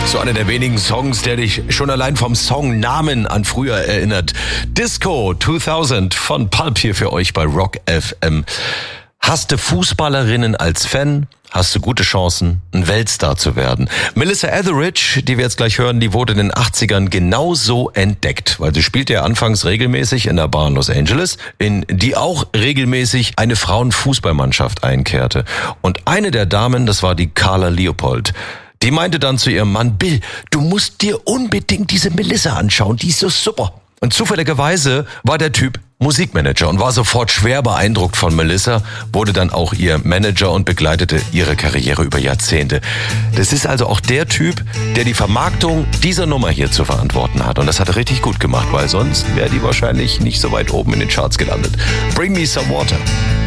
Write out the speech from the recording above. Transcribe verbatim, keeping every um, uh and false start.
So einer der wenigen Songs, der dich schon allein vom Songnamen an früher erinnert. Disco zweitausend von Pulp hier für euch bei Rock F M. Hast du Fußballerinnen als Fan? Hast du gute Chancen, ein Weltstar zu werden. Melissa Etheridge, die wir jetzt gleich hören, die wurde in den achtzigern genauso entdeckt, weil sie spielte ja anfangs regelmäßig in der Bar in Los Angeles, in die auch regelmäßig eine Frauenfußballmannschaft einkehrte. Und eine der Damen, das war die Carla Leopold. Die meinte dann zu ihrem Mann, Bill, du musst dir unbedingt diese Melissa anschauen, die ist so super. Und zufälligerweise war der Typ Musikmanager und war sofort schwer beeindruckt von Melissa, wurde dann auch ihr Manager und begleitete ihre Karriere über Jahrzehnte. Das ist also auch der Typ, der die Vermarktung dieser Nummer hier zu verantworten hat. Und das hat er richtig gut gemacht, weil sonst wäre die wahrscheinlich nicht so weit oben in den Charts gelandet. Bring Me Some Water.